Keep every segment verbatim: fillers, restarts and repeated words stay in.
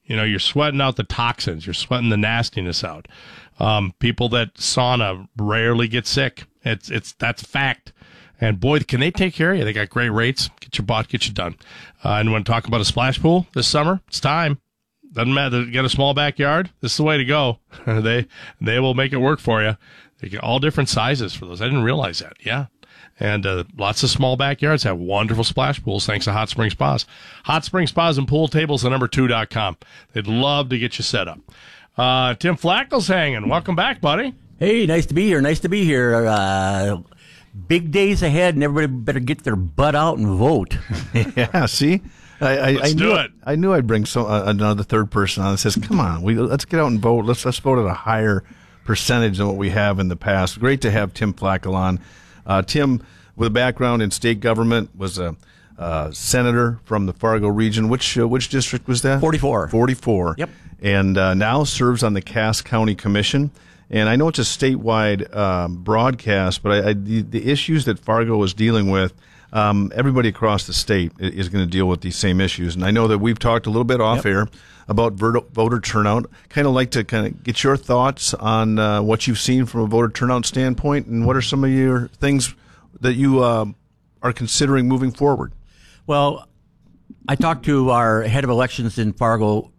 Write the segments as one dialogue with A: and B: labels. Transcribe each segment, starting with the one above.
A: You know, you're sweating out the toxins. You're sweating the nastiness out. Um, people that sauna rarely get sick. It's it's that's a fact. And boy, can they take care of you. They got great rates. Get your bought, get you done. Uh, and when talking about a splash pool this summer, it's time. Doesn't matter. You got a small backyard. This is the way to go. they they will make it work for you. They get all different sizes for those. I didn't realize that. Yeah. And uh, lots of small backyards have wonderful splash pools thanks to Hot Spring Spas. Hot Spring Spas and Pool Tables, the number two dot com. They'd love to get you set up. Uh, Tim Flackel's hanging. Welcome back, buddy.
B: Hey, nice to be here. Nice to be here. Uh, big days ahead, and everybody better get their butt out and vote.
C: Yeah, see? I, I,
A: let's
C: I
A: do
C: knew
A: it.
C: I knew I'd bring some, uh, another third person on that says, come on, we, let's get out and vote. Let's, let's vote at a higher percentage than what we have in the past. Great to have Tim Flackel on. Uh, Tim, with a background in state government, was a uh, senator from the Fargo region. Which uh, which district was that?
B: forty-four.
C: forty-four.
B: Yep.
C: And uh, now serves on the Cass County Commission. And I know it's a statewide um, broadcast, but I, I, the, the issues that Fargo is dealing with, um, everybody across the state is going to deal with these same issues. And I know that we've talked a little bit off yep. air about voter turnout. Kind of like to kind of get your thoughts on uh, what you've seen from a voter turnout standpoint, and what are some of your things that you uh, are considering moving forward? Well,
B: I talked to our head of elections in Fargo,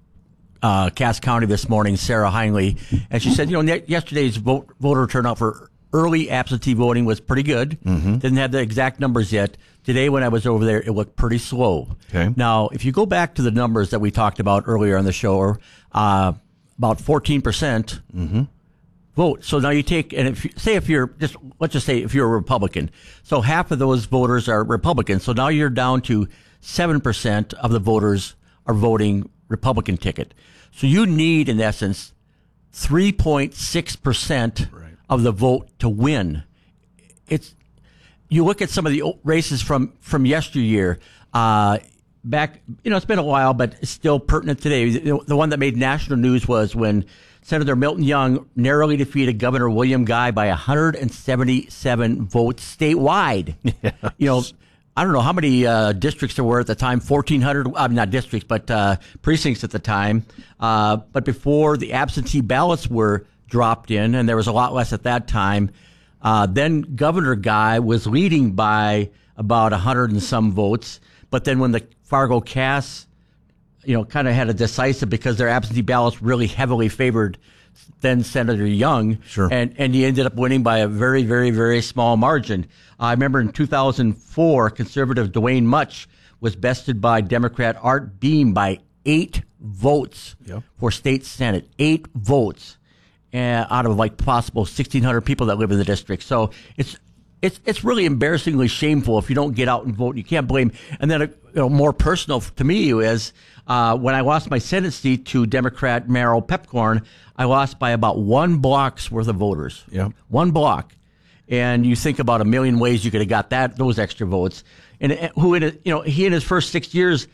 B: uh, Cass County this morning, Sarah Heinley, and she said, you know, yesterday's vote, voter turnout for early absentee voting was pretty good. Mm-hmm. Didn't have the exact numbers yet. Today, when I was over there, it looked pretty slow.
C: Okay.
B: Now, if you go back to the numbers that we talked about earlier on the show, uh, about fourteen percent mm-hmm. vote. So now you take, and if you, say if you're just, let's just say if you're a Republican, so half of those voters are Republicans. So now you're down to seven percent of the voters are voting Republican ticket. So you need, in essence, three point six percent right. of the vote to win. It's, you look at some of the races from, from yesteryear, uh, back, you know, it's been a while, but it's still pertinent today. The, the one that made national news was when Senator Milton Young narrowly defeated Governor William Guy by one hundred seventy-seven votes statewide. Yes. You know, I don't know how many uh, districts there were at the time, fourteen hundred, I mean, not districts, but uh, precincts at the time. Uh, but before the absentee ballots were dropped in, and there was a lot less at that time, uh, then Governor Guy was leading by about one hundred and some votes. But then when the Fargo Cass, you know, kind of had a decisive, because their absentee ballots really heavily favored then Senator Young.
C: Sure.
B: And, and he ended up winning by a very, very, very small margin. I remember in two thousand four, conservative Dwayne Mutch was bested by Democrat Art Beam by eight votes yep. for state senate. Eight votes uh, out of like possible sixteen hundred people that live in the district. So it's It's it's really embarrassingly shameful if you don't get out and vote. You can't blame. And then, you know, more personal to me is uh, when I lost my Senate seat to Democrat Merrill Pepcorn, I lost by about one block's worth of voters.
C: Yeah,
B: one block. And you think about a million ways you could have got that those extra votes. And who, in a, you know, he in his first six years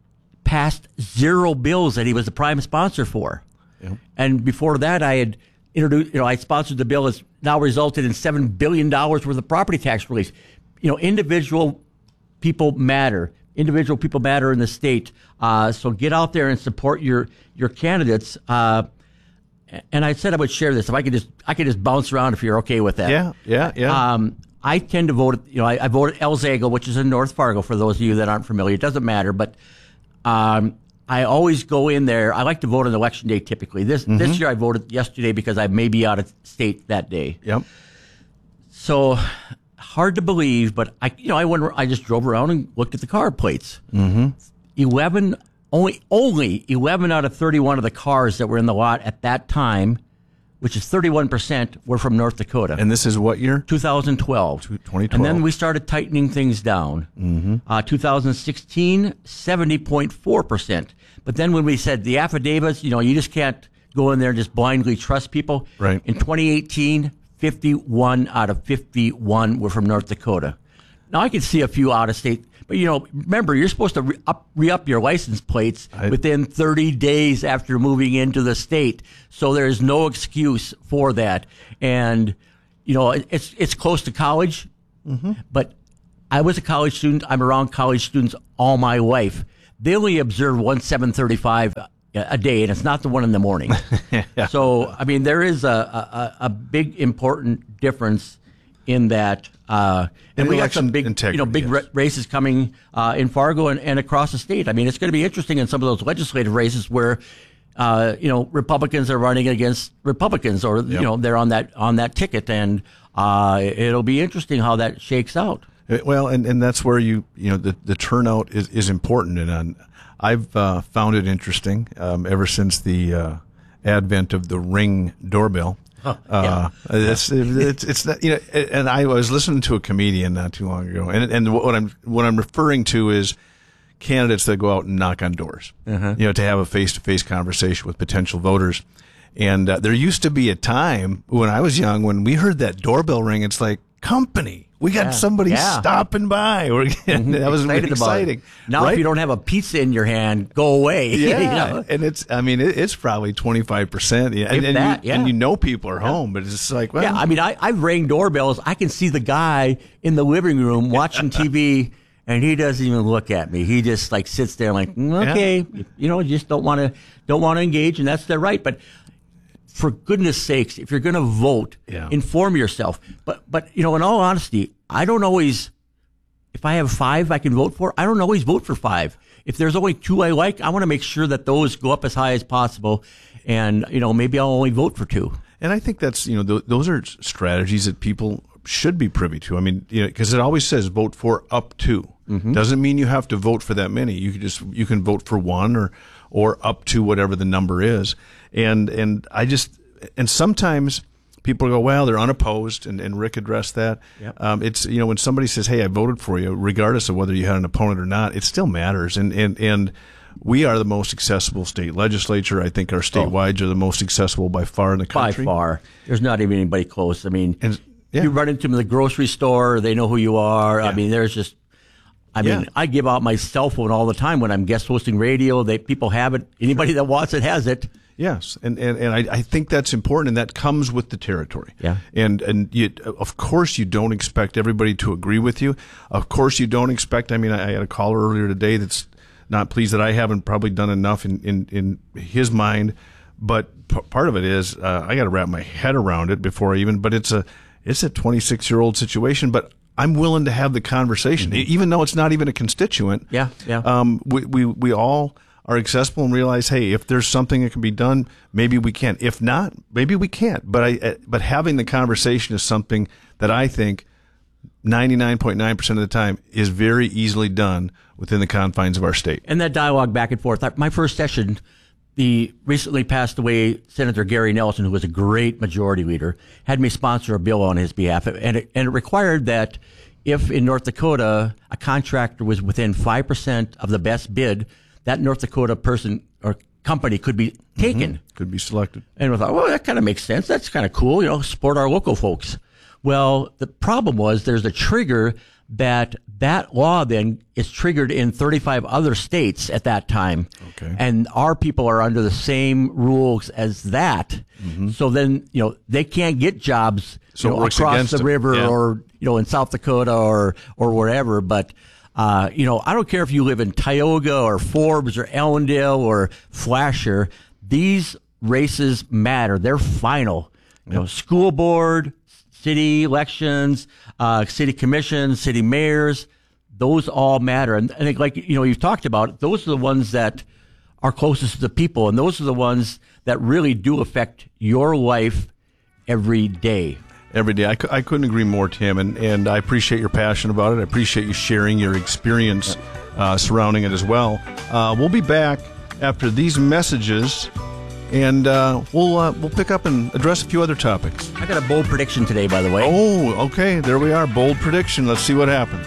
B: passed zero bills that he was the prime sponsor for. Yeah. And before that, I had introduced, you know, I sponsored the bill that's now resulted in seven billion dollars worth of property tax relief. You know, individual people matter. Individual people matter in the state. Uh, so get out there and support your, your candidates. Uh, and I said I would share this. If I could just, I could just bounce around if you're okay with that.
C: Yeah, yeah, yeah.
B: Um, I tend to vote, you know, I, I voted El Zago, which is in North Fargo, for those of you that aren't familiar. It doesn't matter, but um, I always go in there. I like to vote on election day typically. This mm-hmm. this year I voted yesterday because I may be out of state that day.
C: Yep.
B: So hard to believe, but I, you know, I went, I just drove around and looked at the car plates.
C: Mm-hmm.
B: Eleven, only only eleven out of thirty-one of the cars that were in the lot at that time, which is thirty-one percent, were from North Dakota.
C: And this is what year?
B: two thousand twelve.
C: twenty twelve.
B: And then we started tightening things down.
C: Mm-hmm.
B: Uh, two thousand sixteen, seventy point four percent. But then when we said the affidavits, you know, you just can't go in there and just blindly trust people.
C: Right.
B: In twenty eighteen, fifty-one out of fifty-one were from North Dakota. Now, I can see a few out of state, but, you know, remember, you're supposed to re up, re-up your license plates I, within thirty days after moving into the state. So there's no excuse for that. And, you know, it's it's close to college, mm-hmm. but I was a college student. I'm around college students all my life. They only observe one seven thirty-five a day, and it's not the one in the morning. yeah. So, I mean, there is a, a, a big, important difference in that. Uh, and
C: in
B: we got some big,
C: integrity,
B: you know, big
C: yes.
B: ra- races coming uh, in Fargo and, and across the state. I mean, it's going to be interesting in some of those legislative races where, uh, you know, Republicans are running against Republicans, or yep. you know, they're on that on that ticket, and uh, it'll be interesting how that shakes out.
C: Well, and, and that's where you you know the, the turnout is, is important, and um, I've uh, found it interesting um, ever since the uh, advent of the Ring doorbell.
B: Oh,
C: uh,
B: yeah.
C: it's, it's, it's not, you know, and I was listening to a comedian not too long ago, and, and what I'm, what I'm referring to is candidates that go out and knock on doors, uh-huh. you know, to have a face-to-face conversation with potential voters. And uh, there used to be a time when I was young when we heard that doorbell ring, it's like, company. We got
B: yeah.
C: somebody
B: yeah.
C: stopping by. Or, mm-hmm. That was
B: excited
C: exciting.
B: Now,
C: right?
B: if you don't have a pizza in your hand, go away.
C: Yeah,
B: you know?
C: And it's, I mean, it, it's probably twenty-five percent. Yeah. And, and,
B: that,
C: you,
B: yeah.
C: and you know people are home, but it's just like, well.
B: Yeah, I mean, I, I rang doorbells. I can see the guy in the living room watching T V, and he doesn't even look at me. He just like sits there like, mm, okay, yeah. you know, just don't want to don't want to engage, and that's their right. But for goodness sakes, if you're going to vote,
C: yeah.
B: inform yourself. But, but you know, in all honesty, I don't always, if I have five I can vote for, I don't always vote for five. If there's only two I like, I want to make sure that those go up as high as possible. And, you know, maybe I'll only vote for two.
C: And I think that's, you know, th- those are strategies that people should be privy to. I mean, you know, because it always says vote for up to. Mm-hmm. Doesn't mean you have to vote for that many. You can just, you can vote for one or, or up to whatever the number is. And, and I just, and sometimes people go, well, they're unopposed, and, and Rick addressed that.
B: Yep.
C: Um, it's, you know, when somebody says, hey, I voted for you, regardless of whether you had an opponent or not, it still matters. And, and, and we are the most accessible state legislature. I think our statewide oh. are the most accessible by far in the country.
B: By far. There's not even anybody close. I mean,
C: and, yeah.
B: you run into them in the grocery store, they know who you are. Yeah. I mean, there's just, I mean, yeah. I give out my cell phone all the time when I'm guest hosting radio. They, people have it. Anybody that wants it has it.
C: Yes, and and, and I, I think that's important, and that comes with the territory.
B: Yeah,
C: and and you, of course you don't expect everybody to agree with you. Of course you don't expect. I mean, I, I had a caller earlier today that's not pleased that I haven't probably done enough in in, in his mind, but p- part of it is uh, I got to wrap my head around it before I even. But it's a it's a twenty-six year old situation, but I'm willing to have the conversation, mm-hmm. even though it's not even a constituent.
B: Yeah, yeah.
C: Um, we we we all are accessible and realize, hey, if there's something that can be done, maybe we can. If not, maybe we can't. But I, but having the conversation is something that I think ninety-nine point nine percent of the time is very easily done within the confines of our state.
B: And that dialogue back and forth. My first session, the recently passed away Senator Gary Nelson, who was a great majority leader, had me sponsor a bill on his behalf. And it, and it required that if in North Dakota a contractor was within five percent of the best bid, that North Dakota person or company could be taken.
C: Mm-hmm. Could be selected.
B: And we thought, well, that kind of makes sense. That's kind of cool. You know, support our local folks. Well, the problem was there's a trigger that that law then is triggered in thirty-five other states at that time.
C: Okay.
B: And our people are under the same rules as that. Mm-hmm. So then, you know, they can't get jobs
C: so
B: you know, across the
C: them.
B: river
C: yeah.
B: or, you know, in South Dakota or, or wherever. But, Uh, you know, I don't care if you live in Tioga or Forbes or Ellendale or Flasher. These races matter. They're final. You know, school board, city elections, uh, city commissions, city mayors, those all matter. And I think, like, you know, you've talked about, those are the ones that are closest to the people. And those are the ones that really do affect your life every day.
C: Every day. I, cu- I couldn't agree more, Tim, and, and I appreciate your passion about it. I appreciate you sharing your experience uh, surrounding it as well. Uh, we'll be back after these messages, and uh, we'll uh, we'll pick up and address a few other topics.
B: I got a bold prediction today, by the way.
C: Oh, okay. There we are. Bold prediction. Let's see what happens.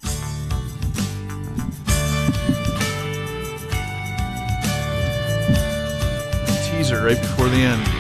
C: Teaser right before the end.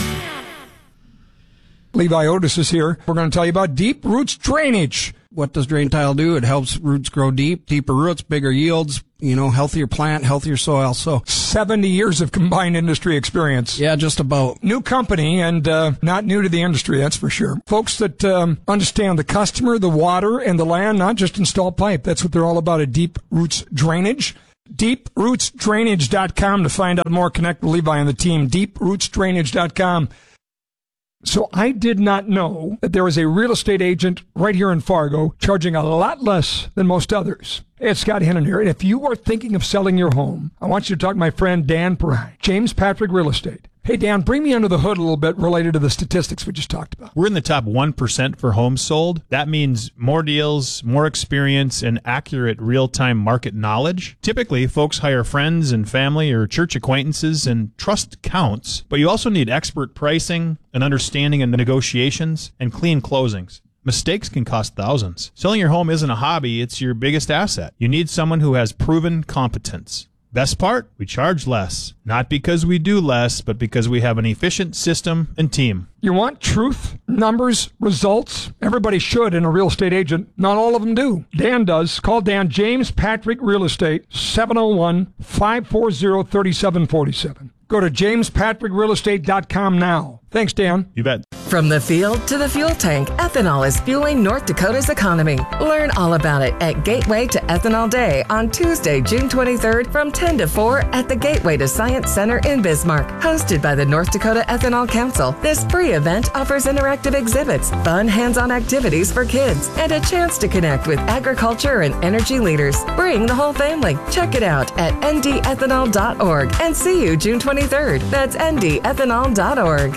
D: Levi Otis is here. We're going to tell you about Deep Roots Drainage. What does drain tile do? It helps roots grow deep, deeper roots, bigger yields, you know, healthier plant, healthier soil. So seventy years of combined industry experience. Yeah, just about. New company and uh, not new to the industry, that's for sure. Folks that um, understand the customer, the water, and the land, not just install pipe. That's what they're all about at Deep Roots Drainage. deep roots drainage dot com to find out more. Connect with Levi and the team. deep roots drainage dot com. So I did not know that there was a real estate agent right here in Fargo charging a lot less than most others. Hey, it's Scott Hennon here. And if you are thinking of selling your home, I want you to talk to my friend Dan Pry, James Patrick Real Estate. Hey, Dan, bring me under the hood a little bit related to the statistics we just talked about.
E: We're in the top one percent for homes sold. That means more deals, more experience, and accurate real-time market knowledge. Typically, folks hire friends and family or church acquaintances, and trust counts. But you also need expert pricing, an understanding of negotiations, and clean closings. Mistakes can cost thousands. Selling your home isn't a hobby, it's your biggest asset. You need someone who has proven competence. Best part? We charge less. Not because we do less, but because we have an efficient system and team.
D: You want truth, numbers, results? Everybody should in a real estate agent. Not all of them do. Dan does. Call Dan, James Patrick Real Estate, seven oh one, five four zero, three seven four seven. Go to james patrick real estate dot com now. Thanks, Dan.
E: You bet.
F: From the field to the fuel tank, ethanol is fueling North Dakota's economy. Learn all about it at Gateway to Ethanol Day on Tuesday, June twenty-third from ten to four at the Gateway to Science Center in Bismarck. Hosted by the North Dakota Ethanol Council, this free event offers interactive exhibits, fun hands-on activities for kids, and a chance to connect with agriculture and energy leaders. Bring the whole family. Check it out at n d ethanol dot org and see you June twenty-third. That's n d ethanol dot org.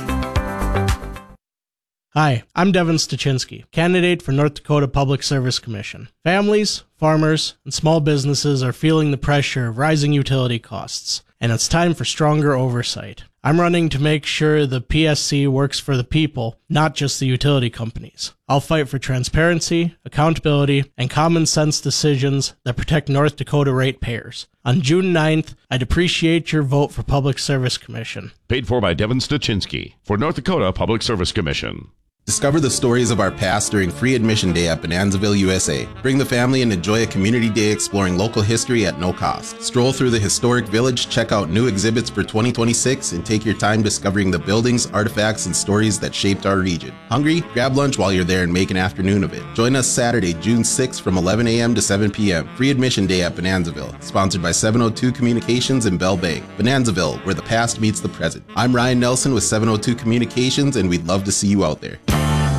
G: Hi, I'm Devin Stachinsky, candidate for North Dakota Public Service Commission. Families, farmers, and small businesses are feeling the pressure of rising utility costs, and it's time for stronger oversight. I'm running to make sure the P S C works for the people, not just the utility companies. I'll fight for transparency, accountability, and common sense decisions that protect North Dakota ratepayers. On June ninth, I'd appreciate your vote for Public Service Commission.
H: Paid for by Devin Stachinsky for North Dakota Public Service Commission.
I: Discover the stories of our past during Free Admission Day at Bonanzaville, U S A. Bring the family and enjoy a community day exploring local history at no cost. Stroll through the historic village, check out new exhibits for twenty twenty-six, and take your time discovering the buildings, artifacts, and stories that shaped our region. Hungry? Grab lunch while you're there and make an afternoon of it. Join us Saturday, June sixth from eleven a.m. to seven p.m. Free Admission Day at Bonanzaville. Sponsored by seven oh two Communications and Bell Bank. Bonanzaville, where the past meets the present. I'm Ryan Nelson with seven oh two Communications, and we'd love to see you out there.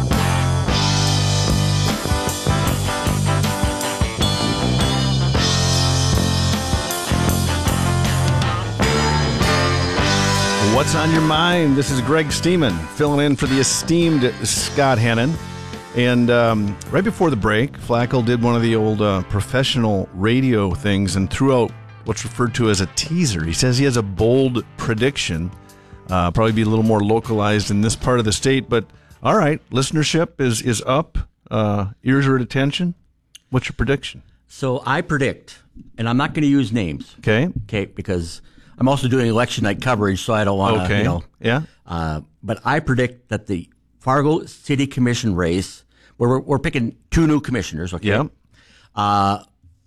C: What's on your mind? This is Greg Steeman filling in for the esteemed Scott Hennon. And um, right before the break, Flacco did one of the old uh, professional radio things and threw out what's referred to as a teaser. He says he has a bold prediction, uh, probably be a little more localized in this part of the state. But all right, listenership is, is up. Uh, ears are at attention. What's your prediction?
B: So I predict, and I'm not going to use names.
C: Okay.
B: Okay, because I'm also doing election night coverage, so I don't want to,
C: okay.
B: you know.
C: Yeah.
B: Uh, but I predict that the Fargo City Commission race, where we're, we're picking two new commissioners, okay?
C: Yeah.
B: Uh,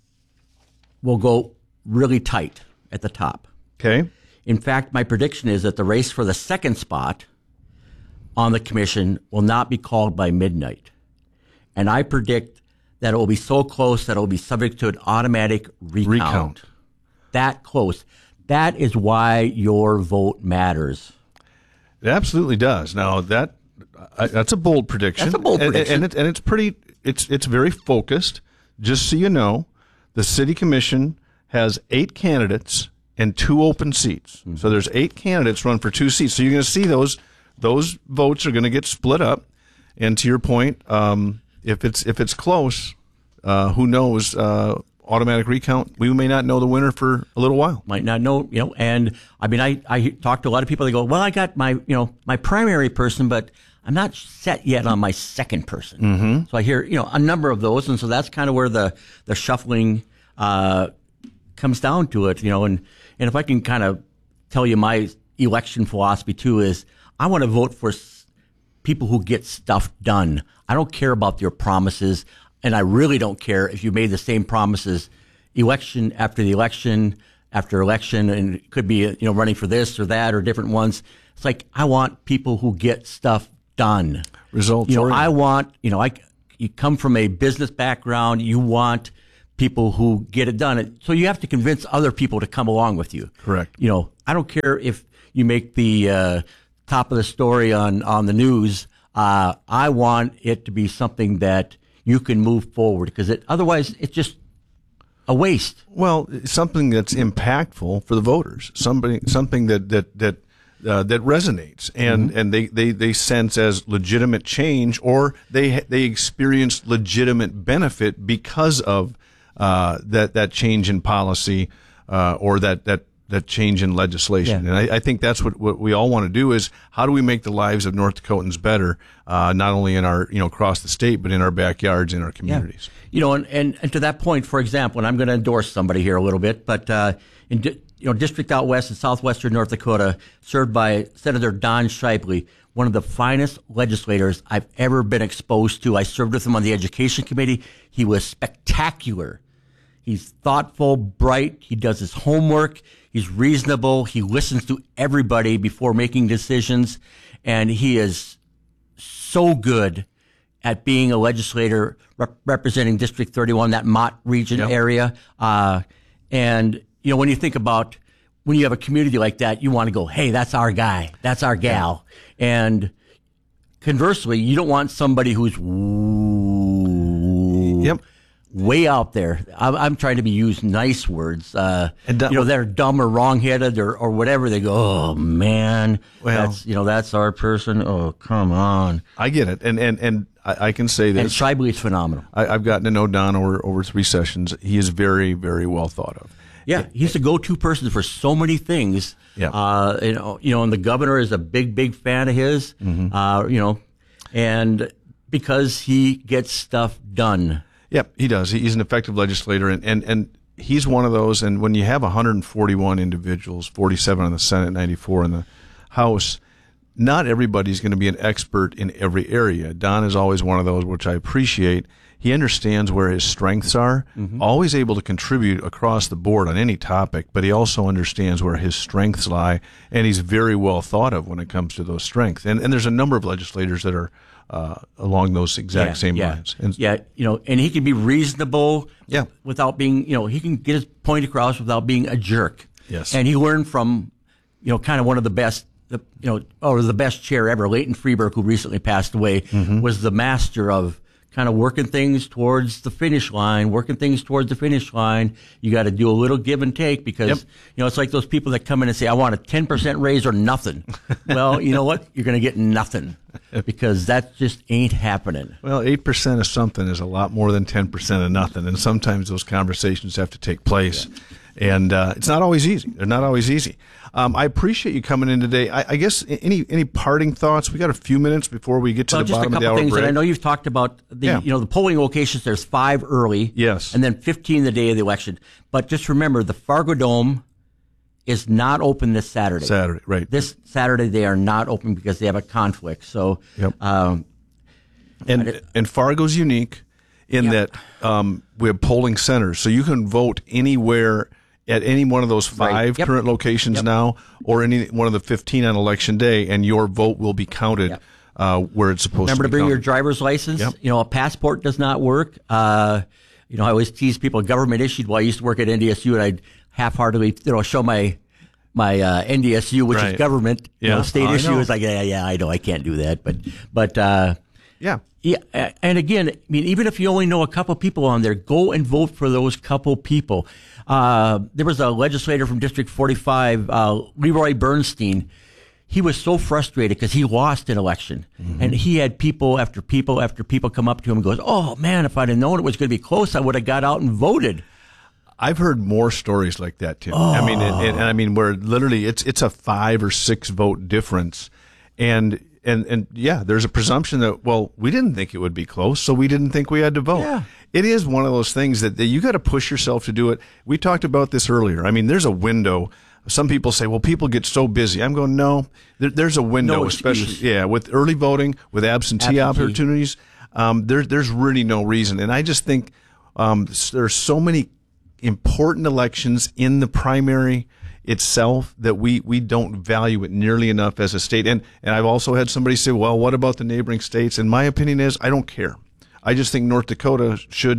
B: will go really tight at the top.
C: Okay.
B: In fact, my prediction is that the race for the second spot on the commission will not be called by midnight. And I predict that it will be so close that it will be subject to an automatic recount.
C: Recount.
B: That close. That is why your vote matters.
C: It absolutely does. Now that uh, that's a bold prediction.
B: That's a bold prediction,
C: and, and, it, and it's pretty. It's it's very focused. Just so you know, the city commission has eight candidates and two open seats. Mm-hmm. So there's eight candidates run for two seats. So you're going to see those those votes are going to get split up. And to your point, um, if it's if it's close, uh, who knows? Uh, automatic recount. We may not know the winner for a little while.
B: Might not know, you know. And I mean, I I talk to a lot of people. They go, well, I got my you know my primary person, but I'm not set yet on my second person.
C: Mm-hmm.
B: So I hear you know a number of those, and so that's kind of where the the shuffling uh, comes down to it, you know. And and if I can kind of tell you my election philosophy too is I want to vote for people who get stuff done. I don't care about your promises. And I really don't care if you made the same promises election after the election after election, and it could be, you know, running for this or that or different ones. It's like, I want people who get stuff done.
C: Results.
B: You know, I want, you know, I, you come from a business background. You want people who get it done. So you have to convince other people to come along with you.
C: Correct.
B: You know, I don't care if you make the uh, top of the story on, on the news. Uh, I want it to be something that you can move forward, because it, otherwise it's just a waste.
C: Well, something that's impactful for the voters, somebody, something that that that uh, that resonates, and mm-hmm. and they, they, they sense as legitimate change, or they they experience legitimate benefit because of uh, that that change in policy uh, or that that. that change in legislation.
B: Yeah.
C: And I, I think that's what, what we all want to do is how do we make the lives of North Dakotans better, uh, not only in our, you know, across the state, but in our backyards, in our communities.
B: Yeah. You know, and, and, and to that point, for example, and I'm going to endorse somebody here a little bit, but, uh, in, di- you know, District out west in southwestern North Dakota, served by Senator Don Shipley, one of the finest legislators I've ever been exposed to. I served with him on the Education Committee. He was spectacular. He's thoughtful, bright. He does his homework. He's reasonable. He listens to everybody before making decisions. And he is so good at being a legislator rep- representing District thirty-one, that Mott region
C: yep.
B: area. Uh, and, you know, when you think about when you have a community like that, you want to go, hey, that's our guy. That's our gal. Yeah. And conversely, you don't want somebody who's woo,
C: yep.
B: way out there. I'm, I'm trying to be use nice words. Uh,
C: and that,
B: you know, they're dumb or wrong-headed or, or whatever. They go, oh man,
C: well,
B: that's, you know, that's our person. Oh, come on.
C: I get it. And, and, and I, I can say this.
B: And Shibley's phenomenal.
C: I, I've gotten to know Don over, over three sessions. He is very, very well thought of.
B: Yeah. He's the go-to person for so many things.
C: Yeah.
B: Uh, you know, you know, and the governor is a big, big fan of his, mm-hmm. uh, you know, and because he gets stuff done.
C: Yep, he does. He's an effective legislator, and, and, and he's one of those. And when you have one hundred forty-one individuals, forty-seven in the Senate, ninety-four in the House, not everybody's going to be an expert in every area. Don is always one of those, which I appreciate. He understands where his strengths are, mm-hmm. always able to contribute across the board on any topic, but he also understands where his strengths lie, and he's very well thought of when it comes to those strengths. And, and there's a number of legislators that are Uh, along those exact
B: yeah,
C: same
B: yeah.
C: lines. And,
B: yeah, you know, and he can be reasonable
C: yeah.
B: without being, you know, he can get his point across without being a jerk.
C: Yes.
B: And he learned from, you know, kind of one of the best, the, you know, or the best chair ever, Leighton Freeberg, who recently passed away, mm-hmm. was the master of kind of working things towards the finish line, working things towards the finish line. You got to do a little give and take because, yep. you know, it's like those people that come in and say, I want a ten percent raise or nothing. Well, you know what? You're going to get nothing because that just ain't happening.
C: Well, eight percent of something is a lot more than ten percent of nothing. And sometimes those conversations have to take place. Yeah. And uh, it's not always easy. They're not always easy. Um, I appreciate you coming in today. I, I guess any any parting thoughts? We got a few minutes before we get to
B: well,
C: the bottom of the hour
B: things,
C: break.
B: And I know you've talked about the
C: yeah.
B: you know the polling locations. There's five early,
C: yes,
B: and then fifteen the day of the election. But just remember, the Fargo Dome is not open this Saturday.
C: Saturday, right?
B: This Saturday they are not open because they have a conflict. So,
C: yep.
B: um,
C: and it, and Fargo's unique in
B: yeah.
C: that um, we have polling centers, so you can vote anywhere. At any one of those five
B: right. yep.
C: current locations
B: yep.
C: now, or any one of the fifteen on election day, and your vote will be counted
B: yep.
C: uh, where it's supposed
B: Remember
C: to be
B: to bring
C: counted.
B: your driver's license.
C: Yep.
B: You know, a passport does not work. Uh, you know, I always tease people, government issued. Well, I used to work at N D S U, and I'd half-heartedly, you know, show my my uh, N D S U, which
C: right.
B: is government.
C: Yeah.
B: You know, state
C: I
B: issue
C: know.
B: is like, yeah, yeah, I know, I can't do that, but but uh,
C: yeah.
B: Yeah, and again, I mean, even if you only know a couple people on there, go and vote for those couple people. Uh, there was a legislator from District forty-five, uh, Leroy Bernstein. He was so frustrated because he lost an election, mm-hmm. and he had people after people after people come up to him and goes, "Oh man, if I'd have known it was going to be close, I would have got out and voted."
C: I've heard more stories like that too.
B: Oh.
C: I mean, and, and I mean, where literally it's it's a five or six vote difference, and. And, and yeah, there's a presumption that, well, we didn't think it would be close, so we didn't think we had to vote.
B: Yeah.
C: It is one of those things that, that you got to push yourself to do it. We talked about this earlier. I mean, there's a window. Some people say, well, people get so busy. I'm going, no, there, there's a window,
B: No
C: especially,
B: excuse.
C: yeah, with early voting, with absentee,
B: Absentee.
C: opportunities. Um, there, there's really no reason. And I just think um, there's so many important elections in the primary itself that we, we don't value it nearly enough as a state. And, and I've also had somebody say, well, what about the neighboring states? And my opinion is I don't care. I just think North Dakota should,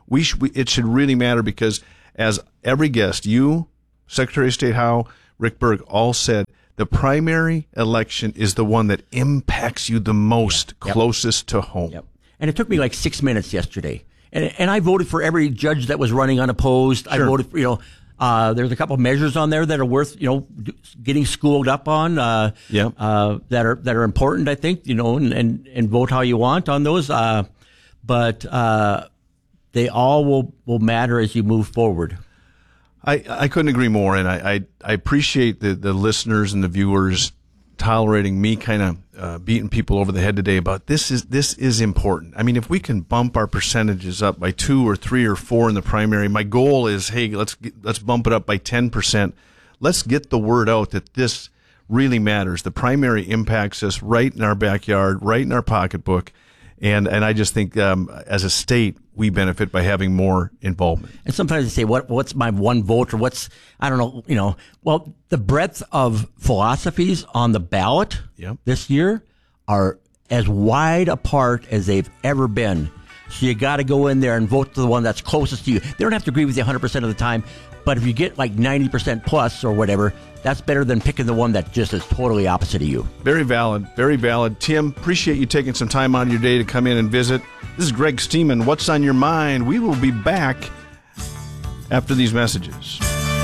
C: we, sh- we it should really matter because as every guest, you, Secretary of State Howe, Rick Berg, all said, the primary election is the one that impacts you the most, yep. closest to home.
B: Yep. And it took me like six minutes yesterday. And and I voted for every judge that was running unopposed. Sure. I voted for, you know, uh, there's a couple of measures on there that are worth, you know, getting schooled up on, uh,
C: yep.
B: uh, that are, that are important, I think, you know, and, and, and vote how you want on those. Uh, but, uh, they all will, will matter as you move forward.
C: I, I couldn't agree more, and I, I, I appreciate the, the listeners and the viewers tolerating me kind of uh, beating people over the head today about this is this is important. I mean, if we can bump our percentages up by two or three or four in the primary, my goal is, hey, let's get, let's bump it up by ten percent. Let's get the word out that this really matters. The primary impacts us right in our backyard, right in our pocketbook. And and I just think um, as a state, we benefit by having more involvement.
B: And sometimes they say, "What what's my one vote?" or "What's I don't know." You know, well, the breadth of philosophies on the ballot
C: yep.
B: this year are as wide apart as they've ever been. So you got to go in there and vote for the one that's closest to you. They don't have to agree with you one hundred percent of the time, but if you get like ninety percent plus or whatever, that's better than picking the one that just is totally opposite of you.
C: Very valid. Very valid. Tim, appreciate you taking some time out of your day to come in and visit. This is Greg Steeman. What's on your mind? We will be back after these messages.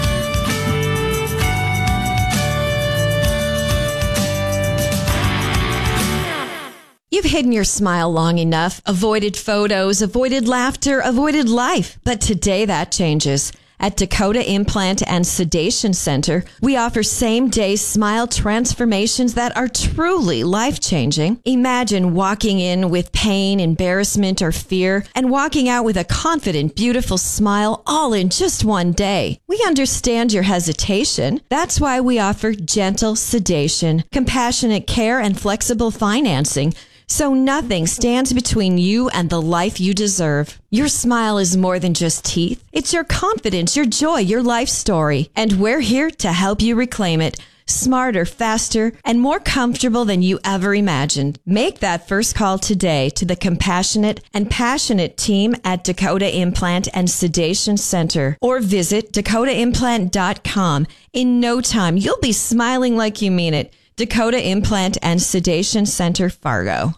J: You've hidden your smile long enough, avoided photos, avoided laughter, avoided life. But today that changes. At Dakota Implant and Sedation Center, we offer same-day smile transformations that are truly life-changing. Imagine walking in with pain, embarrassment, or fear, and walking out with a confident, beautiful smile all in just one day. We understand your hesitation. That's why we offer gentle sedation, compassionate care, and flexible financing. So nothing stands between you and the life you deserve. Your smile is more than just teeth. It's your confidence, your joy, your life story. And we're here to help you reclaim it. Smarter, faster, and more comfortable than you ever imagined. Make that first call today to the compassionate and passionate team at Dakota Implant and Sedation Center or visit dakota implant dot com. In no time, you'll be smiling like you mean it. Dakota Implant and Sedation Center, Fargo.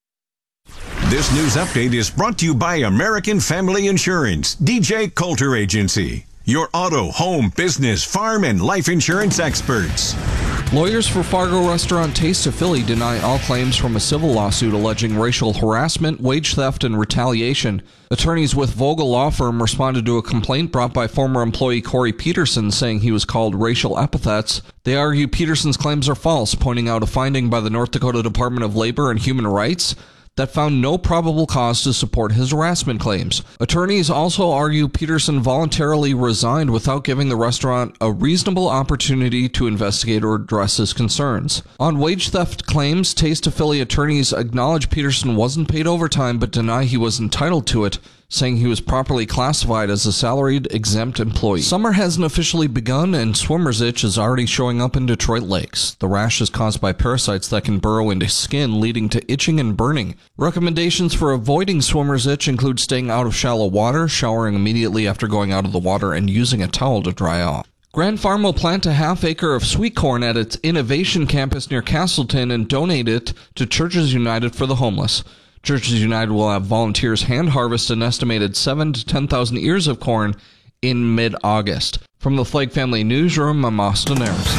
K: This news update is brought to you by American Family Insurance, D J Coulter Agency, your auto, home, business, farm, and life insurance experts.
L: Lawyers for Fargo restaurant Taste of Philly deny all claims from a civil lawsuit alleging racial harassment, wage theft, and retaliation. Attorneys with Vogel Law Firm responded to a complaint brought by former employee Corey Peterson saying he was called racial epithets. They argue Peterson's claims are false, pointing out a finding by the North Dakota Department of Labor and Human Rights that found no probable cause to support his harassment claims. Attorneys also argue Peterson voluntarily resigned without giving the restaurant a reasonable opportunity to investigate or address his concerns. On wage theft claims, Taste of Philly attorneys acknowledge Peterson wasn't paid overtime but deny he was entitled to it, saying he was properly classified as a salaried exempt employee. Summer hasn't officially begun and swimmer's itch is already showing up in Detroit lakes. The rash is caused by parasites that can burrow into skin, leading to itching and burning. Recommendations for avoiding swimmer's itch include staying out of shallow water, showering immediately after going out of the water, and using a towel to dry off. Grand Farm will plant a half acre of sweet corn at its Innovation Campus near Castleton and donate it to Churches United for the Homeless. Churches United will have volunteers hand harvest an estimated seven to ten thousand ears of corn in mid-August. From the Flake Family Newsroom, I'm Austin Ayers.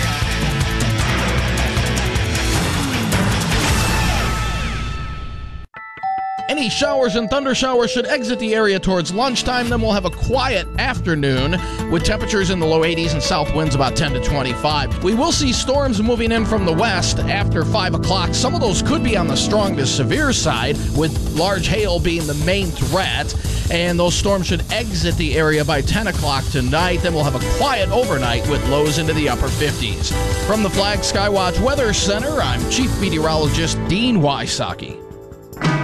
M: Any showers and thunder showers should exit the area towards lunchtime. Then we'll have a quiet afternoon with temperatures in the low eighties and south winds about ten to twenty-five. We will see storms moving in from the west after five o'clock. Some of those could be on the strong to severe side, with large hail being the main threat. And those storms should exit the area by ten o'clock tonight. Then we'll have a quiet overnight with lows into the upper fifties. From the Flag Skywatch Weather Center, I'm Chief Meteorologist Dean Wysocki.